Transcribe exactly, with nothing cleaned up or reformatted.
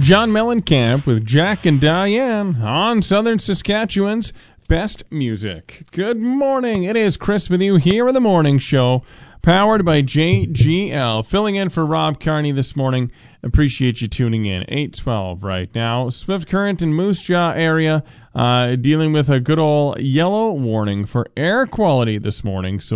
John Mellencamp with Jack and Diane on Southern Saskatchewan's Best Music. Good morning. It is Chris with you here in the morning show, powered by J G L. Filling in for Rob Carney this morning. Appreciate you tuning in. eight twelve right now. Swift Current and Moose Jaw area uh, dealing with a good old yellow warning for air quality this morning. So